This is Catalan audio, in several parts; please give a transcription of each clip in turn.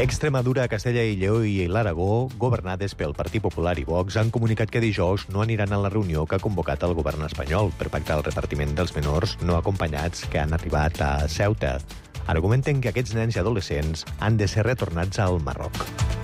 Extremadura, Castella i Lleó i l'Aragó, governades pel Partit Popular i Vox, han comunicat que dijous no aniran a la reunió que ha convocat el govern espanyol per pactar el repartiment dels menors no acompanyats que han arribat a Ceuta. Argumenten que aquests nens i adolescents han de ser retornats al Marroc.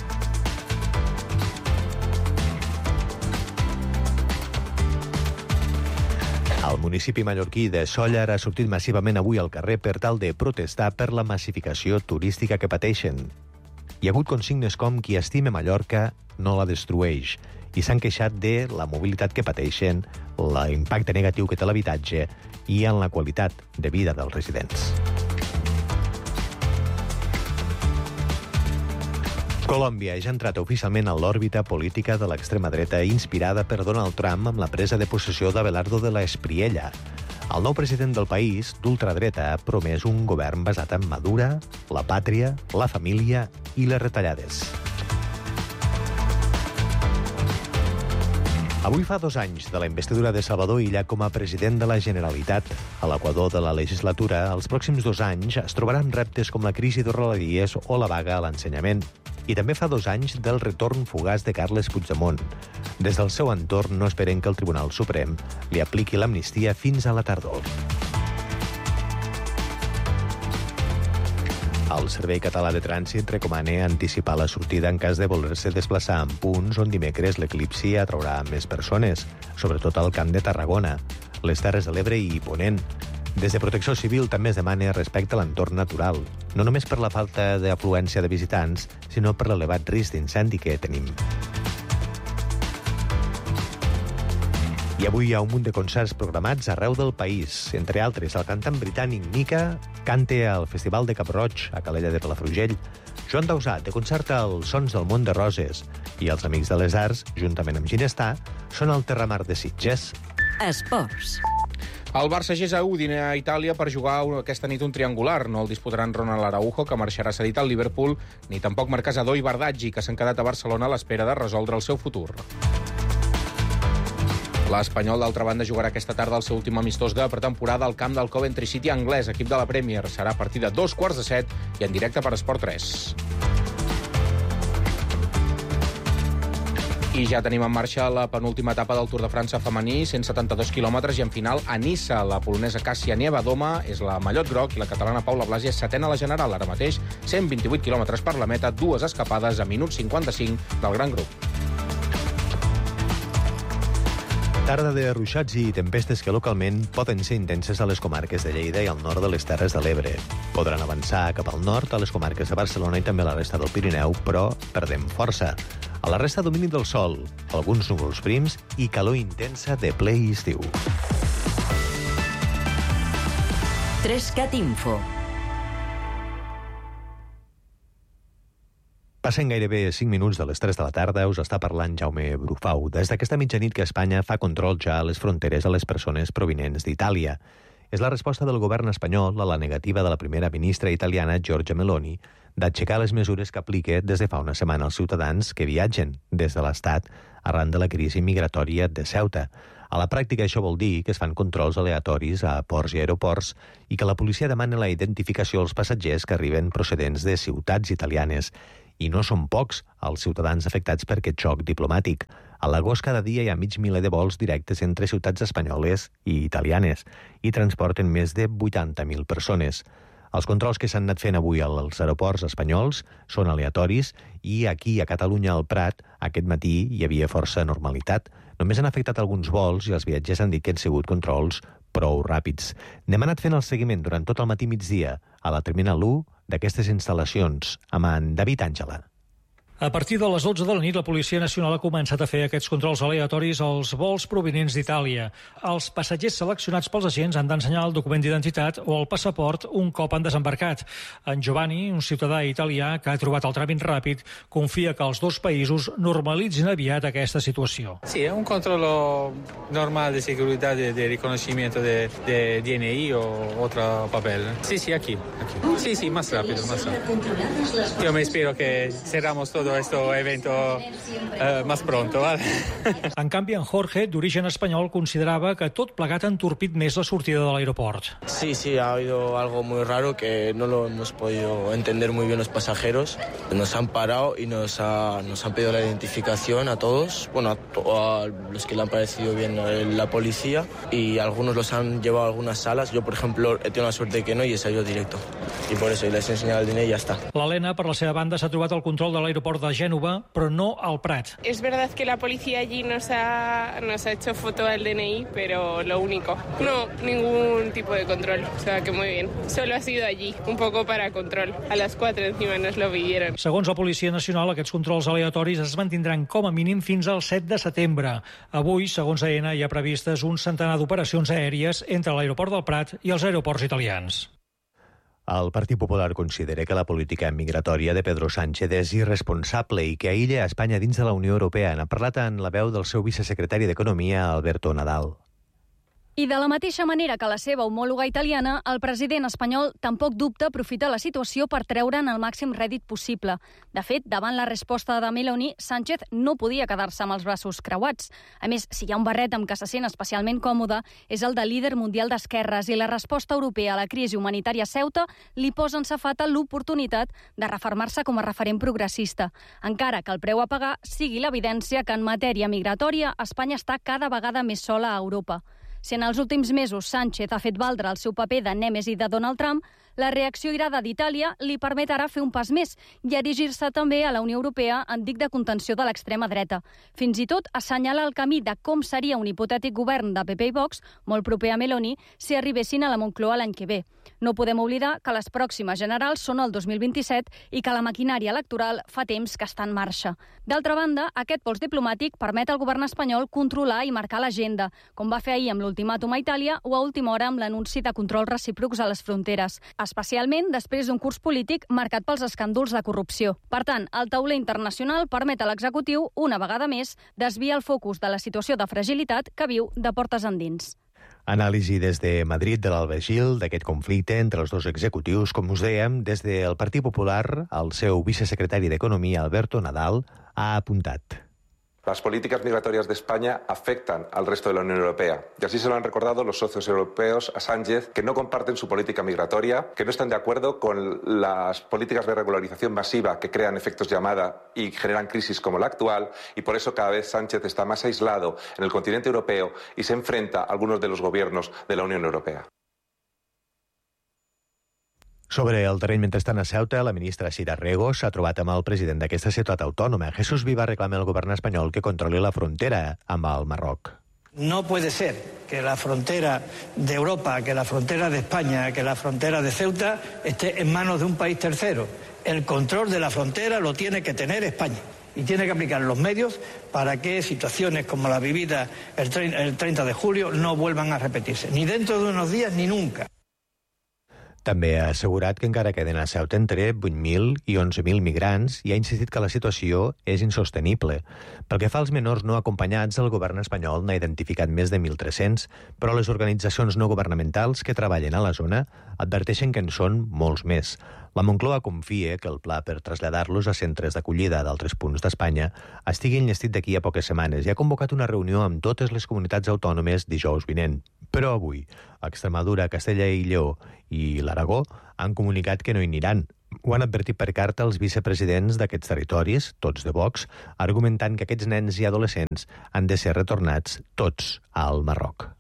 El municipi mallorquí de Sóller ha sortit massivament avui al carrer per tal de protestar per la massificació turística que pateixen. Hi ha hagut consignes com qui estime Mallorca no la destrueix i s'han queixat de la mobilitat que pateixen, l'impacte negatiu que té l'habitatge i en la qualitat de vida dels residents. Colòmbia ja ha entrat oficialment a l'òrbita política de l'extrema dreta inspirada per Donald Trump amb la presa de possessió d'Abelardo de la Espriella. El nou president del país, d'ultradreta, ha promès un govern basat en Madura, la pàtria, la família i les retallades. Avui fa 2 anys de la investidura de Salvador Illa com a president de la Generalitat. A l'equador de la legislatura, els pròxims 2 anys es trobaran reptes com la crisi de Rodalies o la vaga a l'ensenyament. I també fa 2 anys del retorn fugaç de Carles Puigdemont. Des del seu entorn no esperen que el Tribunal Suprem li apliqui l'amnistia fins a la tardor. El Servei Català de Trànsit recomana anticipar la sortida en cas de voler-se desplaçar en punts on dimecres l'eclipsi atraurà més persones, sobretot al Camp de Tarragona, les Terres de l'Ebre i Ponent. Des de Protecció Civil també es demana respecte a l'entorn natural, no només per la falta d'afluència de visitants, sinó per l'elevat risc d'incendi que tenim. I avui hi ha un munt de concerts programats arreu del país. Entre altres, el cantant britànic Mika canta al Festival de Cap-roig, a Calella de Palafrugell. Joan Dausà, de concert als Sons del Mont de Roses. I els Amics de les Arts, juntament amb Ginestà, són al Terramar de Sitges. Esports. El Barça Gesa Udine a Itàlia per jugar aquesta nit un triangular. No el disputaran Ronald Araujo, que marxarà cedit al Liverpool, ni tampoc Marc Casador i Bardaggi, que s'han quedat a Barcelona a l'espera de resoldre el seu futur. L'Espanyol, d'altra banda, jugarà aquesta tarda el seu últim amistós de pretemporada al camp del Coventry City anglès, equip de la Premier. Serà a partir de 2:15 i en directe per Esport 3. I ja tenim en marxa la penúltima etapa del Tour de França femení, 172 quilòmetres, i en final a Nissa. La polonesa Kasia Nieva-Doma és la mallot groc i la catalana Paula Blasi és setena a la general. Ara mateix, 128 quilòmetres per la meta, 2 escapades a minut 55 del gran grup. Tarda de ruixats i tempestes que localment poden ser intenses a les comarques de Lleida i al nord de les Terres de l'Ebre. Podran avançar cap al nord a les comarques de Barcelona i també a la resta del Pirineu, però perdem força. A la resta, domini del sol, alguns núvols prims i calor intensa de ple i estiu. 3CAT Info. Passen gairebé 5 minuts de les 3 de la tarda, us està parlant Jaume Brufau. Des d'aquesta mitjanit que Espanya fa control ja a les fronteres a les persones provinents d'Itàlia. És la resposta del govern espanyol a la negativa de la primera ministra italiana, Giorgia Meloni, d'aixecar les mesures que aplica des de fa una setmana als ciutadans que viatgen des de l'Estat arran de la crisi migratòria de Ceuta. A la pràctica això vol dir que es fan controls aleatoris a ports i aeroports i que la policia demana la identificació als passatgers que arriben procedents de ciutats italianes. I no són pocs els ciutadans afectats per aquest xoc diplomàtic. A l'agost cada dia hi ha mig miler de vols directes entre ciutats espanyoles i italianes i transporten més de 80.000 persones. Els controls que s'han anat fent avui als aeroports espanyols són aleatoris i aquí a Catalunya al Prat aquest matí hi havia força normalitat. Només han afectat alguns vols i els viatgers han dit que han sigut controls prou ràpids. N'hem anat fent el seguiment durant tot el matí migdia a la Terminal 1 d'aquestes instal·lacions amb en David Àngela. A partir de les 12 de la nit, la Policia Nacional ha començat a fer aquests controls aleatoris als vols provinents d'Itàlia. Els passatgers seleccionats pels agents han d'ensenyar el document d'identitat o el passaport un cop han desembarcat. En Giovanni, un ciutadà italià que ha trobat el tràmit ràpid, confia que els dos països normalitzin aviat aquesta situació. Sí, es un controllo normal de seguridad, de reconocimiento de DNI o otro papel. Sí, aquí. Sí, más rápido. Yo me espero que cerramos todo todo este evento más pronto, ¿vale? En canvi, en Jorge, d'origen espanyol, considerava que tot plegat ha entorpit més la sortida de l'aeroport. Sí, ha habido algo muy raro que no lo hemos podido entender muy bien los pasajeros. Nos han parado y nos han pedido la identificación a todos, bueno, a los que le han parecido bien la policía, y algunos los han llevado a algunas salas. Yo, por ejemplo, he tenido la suerte de que no y he salido directo. Y por eso, y les he enseñado el dinero y ya está. L'Helena, per la seva banda, s'ha trobat al control de l'aeroport de Gènova, però no al Prat. Es verdad que la policía allí nos ha hecho foto al DNI, pero lo único. No, ningún tipo de control, o sea que muy bien. Solo ha sido allí, un poco para control. A las 4 encima nos lo pidieron. Segons la Policia Nacional, aquests controls aleatoris es mantindran com a mínim fins al 7 de setembre. Avui, segons AENA, hi ha previstes un centenar d'operacions aèries entre l'aeroport del Prat i els aeroports italians. El Partit Popular considera que la política migratòria de Pedro Sánchez és irresponsable i que aïlla Espanya dins de la Unió Europea. N'ha parlat en la veu del seu vicesecretari d'Economia, Alberto Nadal. I de la mateixa manera que la seva homòloga italiana, el president espanyol tampoc dubta aprofitar la situació per treure'n el màxim rèdit possible. De fet, davant la resposta de Meloni, Sánchez no podia quedar-se amb els braços creuats. A més, si hi ha un barret amb què se sent especialment còmode, és el de líder mundial d'esquerres, i la resposta europea a la crisi humanitària a Ceuta li posa en safata l'oportunitat de refermar-se com a referent progressista, encara que el preu a pagar sigui l'evidència que en matèria migratòria Espanya està cada vegada més sola a Europa. Si en els últims mesos Sánchez ha fet valdre el seu paper de nèmesi de Donald Trump, la reacció irada d'Itàlia li permet ara fer un pas més i erigir-se també a la Unió Europea en dic de contenció de l'extrema dreta. Fins i tot assenyala el camí de com seria un hipotètic govern de PP i Vox, molt proper a Meloni, si arribessin a la Moncloa l'any que ve. No podem oblidar que les pròximes generals són el 2027 i que la maquinària electoral fa temps que està en marxa. D'altra banda, aquest pols diplomàtic permet al govern espanyol controlar i marcar l'agenda, com va fer ahir amb l'ultimàtum a Itàlia o a última hora amb l'anunci de controls recíprocs a les fronteres, especialment després d'un curs polític marcat pels escàndols de corrupció. Per tant, el tauler internacional permet a l'executiu, una vegada més, desviar el focus de la situació de fragilitat que viu de portes endins. Anàlisi des de Madrid de l'Albagil d'aquest conflicte entre els dos executius. Com us dèiem, des del Partit Popular, el seu vicesecretari d'Economia, Alberto Nadal, ha apuntat. Las políticas migratorias de España afectan al resto de la Unión Europea. Y así se lo han recordado los socios europeos a Sánchez, que no comparten su política migratoria, que no están de acuerdo con las políticas de regularización masiva que crean efectos llamada y generan crisis como la actual, y por eso cada vez Sánchez está más aislado en el continente europeo y se enfrenta a algunos de los gobiernos de la Unión Europea. Sobre el terreny mentrestant a Ceuta, la ministra Sira Rego s'ha trobat amb el president d'aquesta ciutat autònoma. Jesús Viva reclama al govern espanyol que controli la frontera amb el Marroc. No puede ser que la frontera de Europa, que la frontera de España, que la frontera de Ceuta esté en manos de un país tercero. El control de la frontera lo tiene que tener España y tiene que aplicar los medios para que situaciones como la vivida el 30 de julio no vuelvan a repetirse, ni dentro de unos días ni nunca. També ha assegurat que encara queden a Ceuta entre 8.000 i 11.000 migrants i ha insistit que la situació és insostenible. Pel que fa als menors no acompanyats, el govern espanyol n'ha identificat més de 1.300, però les organitzacions no governamentals que treballen a la zona adverteixen que en són molts més. La Moncloa confia que el pla per traslladar-los a centres d'acollida d'altres punts d'Espanya estigui enllestit d'aquí a poques setmanes i ha convocat una reunió amb totes les comunitats autònomes dijous vinent. Però avui, Extremadura, Castella i Lleó i l'Aragó han comunicat que no hi aniran. Ho han advertit per carta els vicepresidents d'aquests territoris, tots de Vox, argumentant que aquests nens i adolescents han de ser retornats tots al Marroc.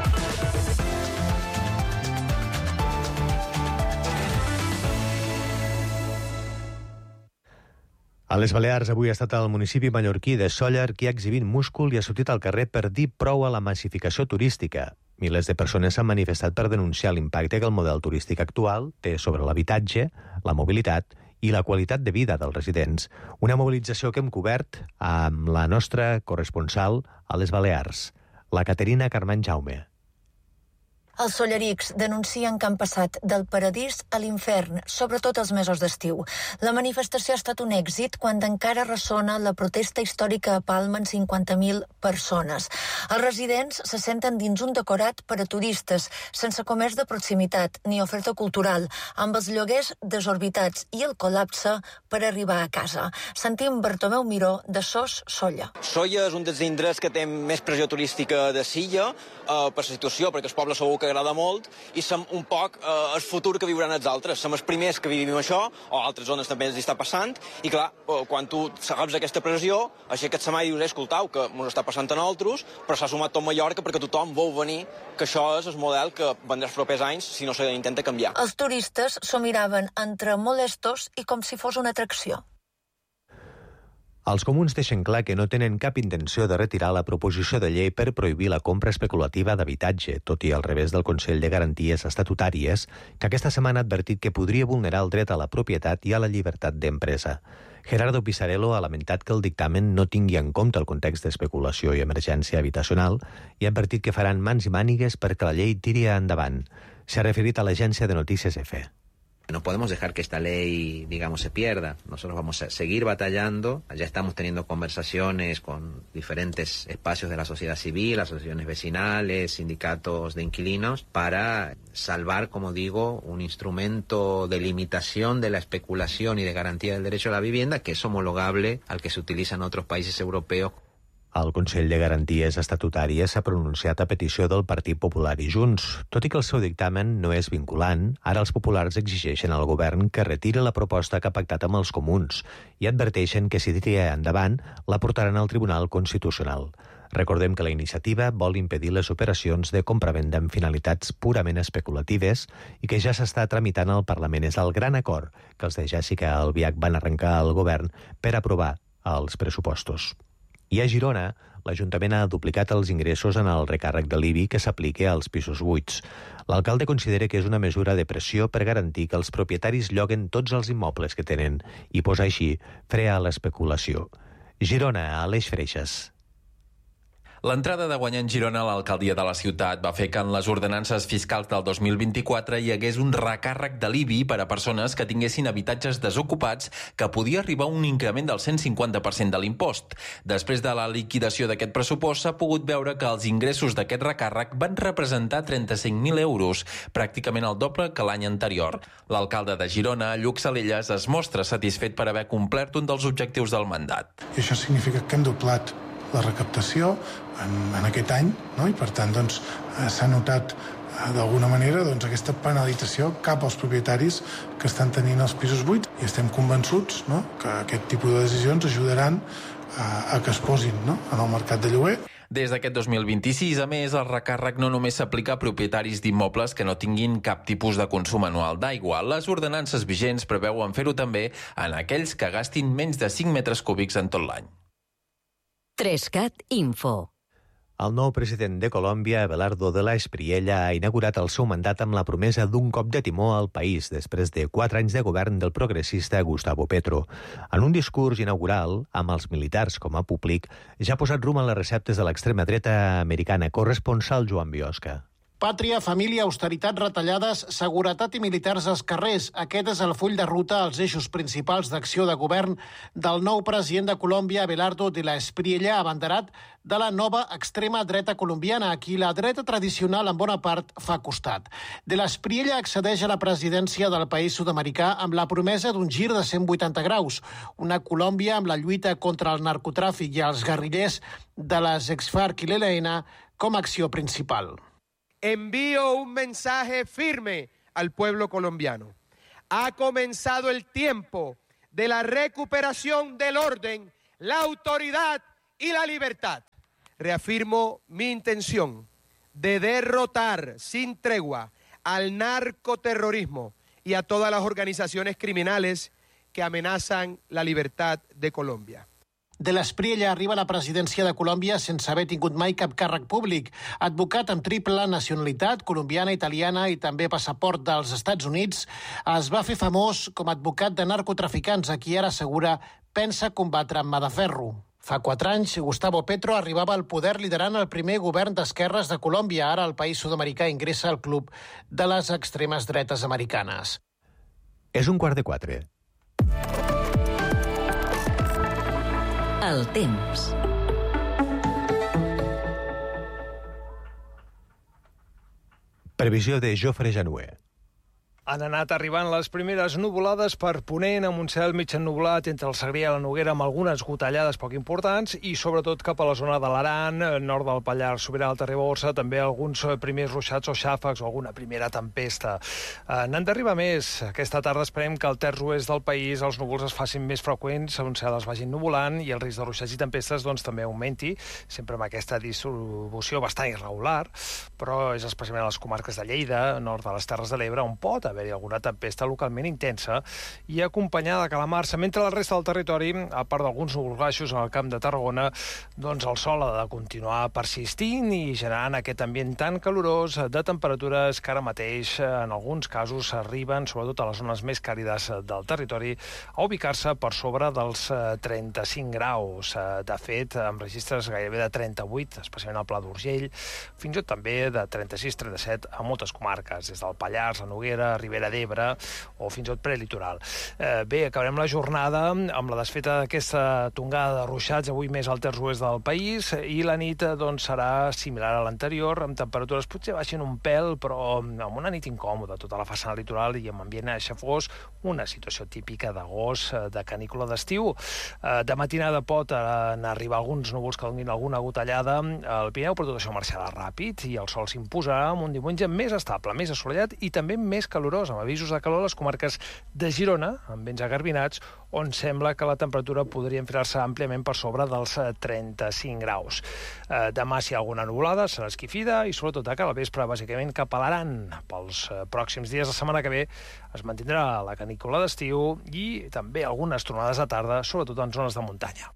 A les Balears avui ha estat el municipi mallorquí de Sóller qui ha exhibit múscul i ha sortit al carrer per dir prou a la massificació turística. Milers de persones s'han manifestat per denunciar l'impacte que el model turístic actual té sobre l'habitatge, la mobilitat i la qualitat de vida dels residents. Una mobilització que hem cobert amb la nostra corresponsal a les Balears, la Caterina Carmen Jaume. Els sollerics denuncien que han passat del paradís a l'infern, sobretot els mesos d'estiu. La manifestació ha estat un èxit quan encara ressona la protesta històrica a Palma amb 50.000 persones. Els residents se senten dins un decorat per a turistes, sense comerç de proximitat ni oferta cultural, amb els lloguers desorbitats i el col·lapse per arribar a casa. Sentim Bartomeu Miró de Sos Solla. Solla és un dels indrets que té més pressió turística de Silla per la situació, perquè el poble segur que agrada molt, i som un poc el futur que viuran els altres. Som els primers que vivim això, o altres zones també ens està passant, i clar, quan tu saps aquesta pressió, aixeques la mà i dius, escoltau, que ens està passant a nosaltres, però s'ha sumat tot Mallorca perquè tothom vol venir, que això és el model que vendrà els propers anys si no s'intenta canviar. Els turistes s'ho miraven entre molestos i com si fos una atracció. Els comuns deixen clar que no tenen cap intenció de retirar la proposició de llei per prohibir la compra especulativa d'habitatge, tot i al revés del Consell de Garanties Estatutàries, que aquesta setmana ha advertit que podria vulnerar el dret a la propietat i a la llibertat d'empresa. Gerardo Pisarello ha lamentat que el dictamen no tingui en compte el context d'especulació i emergència habitacional i ha advertit que faran mans i mànigues perquè la llei tiri endavant. S'ha referit a l'agència de notícies EFE. No podemos dejar que esta ley, digamos, se pierda. Nosotros vamos a seguir batallando. Ya estamos teniendo conversaciones con diferentes espacios de la sociedad civil, asociaciones vecinales, sindicatos de inquilinos, para salvar, como digo, un instrumento de limitación de la especulación y de garantía del derecho a la vivienda que es homologable al que se utiliza en otros países europeos. El Consell de Garanties Estatutàries s'ha pronunciat a petició del Partit Popular i Junts. Tot i que el seu dictamen no és vinculant, ara els populars exigeixen al govern que retiri la proposta que ha pactat amb els comuns i adverteixen que si tira endavant la portaran al Tribunal Constitucional. Recordem que la iniciativa vol impedir les operacions de compra-venda amb finalitats purament especulatives i que ja s'està tramitant al Parlament. És el gran acord que els de Jessica Albiach van arrencar al govern per aprovar els pressupostos. I a Girona, l'Ajuntament ha duplicat els ingressos en el recàrrec de l'IBI que s'apliqui als pisos buits. L'alcalde considera que és una mesura de pressió per garantir que els propietaris lloguen tots els immobles que tenen i posar així fre a l'especulació. Girona, Aleix Freixas. L'entrada de guanyar en Girona a l'alcaldia de la ciutat va fer que en les ordenances fiscals del 2024 hi hagués un recàrrec de l'IBI per a persones que tinguessin habitatges desocupats que podia arribar a un increment del 150% de l'impost. Després de la liquidació d'aquest pressupost s'ha pogut veure que els ingressos d'aquest recàrrec van representar 35.000 euros, pràcticament el doble que l'any anterior. L'alcalde de Girona, Lluc Salellas, es mostra satisfet per haver complert un dels objectius del mandat. I això significa que hem doblat la recaptació en aquest any, no? I per tant s'ha notat d'alguna manera aquesta penalització cap als propietaris que estan tenint els pisos buits i estem convençuts, no?, que aquest tipus de decisions ajudaran a que es posin, no?, en el mercat de lloguer. Des d'aquest 2026, a més, el recàrrec no només s'aplica a propietaris d'immobles que no tinguin cap tipus de consum anual d'aigua. Les ordenances vigents preveuen fer-ho també en aquells que gastin menys de 5 metres cúbics en tot l'any. 3CAT Info. El nou president de Colòmbia, Abelardo de la Espriella, ha inaugurat el seu mandat amb la promesa d'un cop de timó al país després de 4 anys de govern del progressista Gustavo Petro. En un discurs inaugural, amb els militars com a públic, ja ha posat rumb a les receptes de l'extrema dreta americana. Corresponsal Joan Biosca. Pàtria, família, austeritat, retallades, seguretat i militars als carrers. Aquest és el full de ruta als eixos principals d'acció de govern del nou president de Colòmbia, Abelardo de la Espriella, abanderat de la nova extrema dreta colombiana, a qui la dreta tradicional en bona part fa costat. De la Espriella accedeix a la presidència del país sud-americà amb la promesa d'un gir de 180 graus, una Colòmbia amb la lluita contra el narcotràfic i els guerrillers de les ex-FARC i l'ELN com a acció principal. Envío un mensaje firme al pueblo colombiano. Ha comenzado el tiempo de la recuperación del orden, la autoridad y la libertad. Reafirmo mi intención de derrotar sin tregua al narcoterrorismo y a todas las organizaciones criminales que amenazan la libertad de Colombia. De l'Espriella arriba a la presidència de Colòmbia sense haver tingut mai cap càrrec públic. Advocat amb triple nacionalitat, colombiana, italiana i també passaport dels Estats Units, es va fer famós com a advocat de narcotraficants, a qui ara assegura pensa combatre amb mà de ferro. Fa 4 anys, Gustavo Petro arribava al poder liderant el primer govern d'esquerres de Colòmbia. Ara el país sud-americà ingressa al club de les extremes dretes americanes. És 3:15. El temps. Previsió de Jofre Janoué. Han anat arribant les primeres nuvolades per Ponent, amb un cel mig ennublat entre el Segrià i la Noguera, amb algunes gotellades poc importants, i sobretot cap a la zona de l'Aran, nord del Pallars Sobirà, Alta Ribagorça, també alguns primers ruixats o xàfecs o alguna primera tempesta. N'han d'arribar més. Aquesta tarda esperem que al terç oest del país els núvols es facin més freqüents, un cel es vagi nuvolant i el risc de ruixats i tempestes també augmenti, sempre amb aquesta distribució bastant irregular, però és especialment a les comarques de Lleida, nord de les Terres de l'Ebre, on pot haver alguna tempesta localment intensa i acompanyada de calamarsa, mentre la resta del territori, a part d'alguns núvols baixos en el Camp de Tarragona, doncs el sol ha de continuar persistint i generant aquest ambient tan calorós de temperatures que ara mateix en alguns casos arriben, sobretot a les zones més càlides del territori, a ubicar-se per sobre dels 35 graus. De fet, amb registres gairebé de 38, especialment al Pla d'Urgell, fins i tot també de 36-37 a moltes comarques, des del Pallars, la Noguera, Ribera d'Ebre o fins i tot prelitoral. Bé, acabarem la jornada amb la desfeta d'aquesta tongada de ruixats, avui més al terç oest del país, i la nit serà similar a l'anterior, amb temperatures potser baixen un pèl, però amb una nit incòmoda, tota la façana litoral i amb ambient aixafós, una situació típica d'agost, de canícula d'estiu. De matinada pot arribar alguns núvols que donin alguna gotellada al Pirineu, però tot això marxarà ràpid i el sol s'imposarà amb un diumenge més estable, més assolellat i també més calorós, amb avisos de calor a les comarques de Girona, amb vents agarbinats, on sembla que la temperatura podria enfilar-se àmpliament per sobre dels 35 graus. Demà, si hi ha alguna nuvolada, serà esquifida i sobretot de cara al vespre, bàsicament cap a l'Aran. Pels pròxims dies, la setmana que ve, es mantindrà la canícula d'estiu i també algunes tronades de tarda, sobretot en zones de muntanya.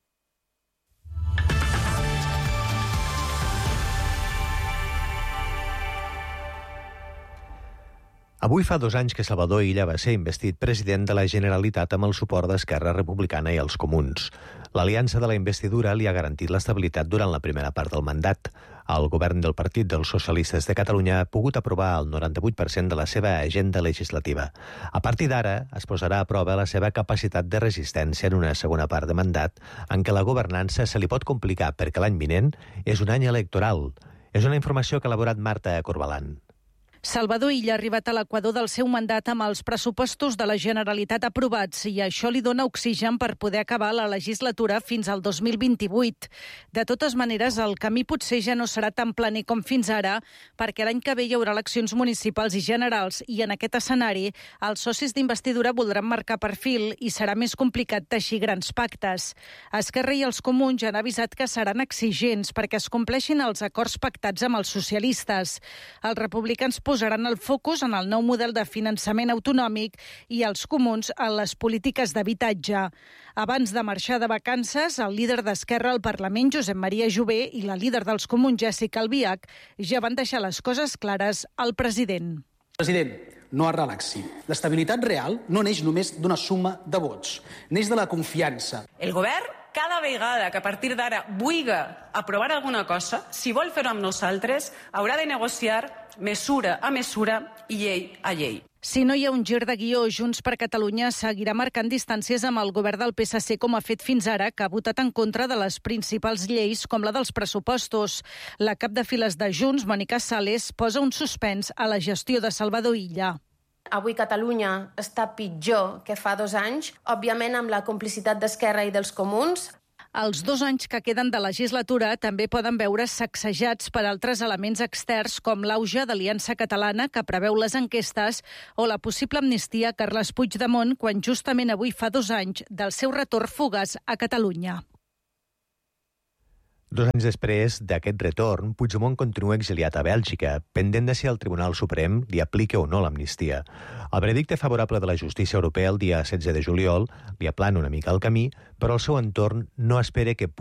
Avui fa 2 anys que Salvador Illa va ser investit president de la Generalitat amb el suport d'Esquerra Republicana i els Comuns. L'aliança de la investidura li ha garantit l'estabilitat durant la primera part del mandat. El govern del Partit dels Socialistes de Catalunya ha pogut aprovar el 98% de la seva agenda legislativa. A partir d'ara, es posarà a prova la seva capacitat de resistència en una segona part de mandat, en què la governança se li pot complicar perquè l'any vinent és un any electoral. És una informació que ha elaborat Marta Corbalan. Salvador Illa ha arribat a l'equador del seu mandat amb els pressupostos de la Generalitat aprovats i això li dona oxigen per poder acabar la legislatura fins al 2028. De totes maneres, el camí potser ja no serà tan planer com fins ara, perquè l'any que ve hi haurà eleccions municipals i generals i en aquest escenari els socis d'investidura voldran marcar perfil i serà més complicat teixir grans pactes. Esquerra i els Comuns ja han avisat que seran exigents perquè es compleixin els acords pactats amb els socialistes. Els republicans posaran el focus en el nou model de finançament autonòmic i els Comuns en les polítiques d'habitatge. Abans de marxar de vacances, el líder d'Esquerra al Parlament, Josep Maria Jové, i la líder dels Comuns, Jessica Albiach, ja van deixar les coses clares al president. President, no es relaxi. L'estabilitat real no neix només d'una suma de vots. Neix de la confiança. El govern, cada vegada que a partir d'ara vulga aprovar alguna cosa, si vol fer-ho amb nosaltres, haurà de negociar mesura a mesura i llei a llei. Si no hi ha un gir de guió, Junts per Catalunya seguirà marcant distàncies amb el govern del PSC com ha fet fins ara, que ha votat en contra de les principals lleis com la dels pressupostos. La cap de files de Junts, Mònica Sales, posa un suspens a la gestió de Salvador Illa. Avui Catalunya està pitjor que fa 2 anys, òbviament amb la complicitat d'Esquerra i dels Comuns. Els 2 anys que queden de legislatura també poden veure's sacsejats per altres elements externs com l'auge d'Aliança Catalana que preveu les enquestes o la possible amnistia a Carles Puigdemont quan justament avui fa 2 anys del seu retorn fugaç a Catalunya. 2 anys després d'aquest retorn, Puigdemont continua exiliat a Bèlgica, pendent de si el Tribunal Suprem li aplica o no l'amnistia. El veredicte favorable de la justícia europea el dia 16 de juliol li aplana una mica el camí, però el seu entorn no espera que